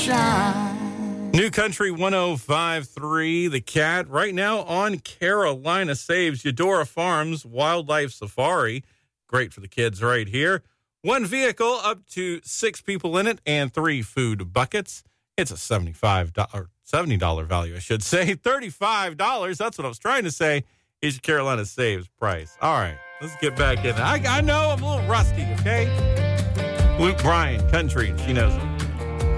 shine. New Country 105.3, The Cat, right now on Carolina Saves. Eudora Farms Wildlife Safari. Great for the kids right here. One vehicle, up to 6 people in it, and 3 food buckets. It's a $70 value, I should say. $35, that's what I was trying to say, is your Carolina Saves price. All right, let's get back in. I know I'm a little rusty, okay? Luke Bryan, country, and she knows it.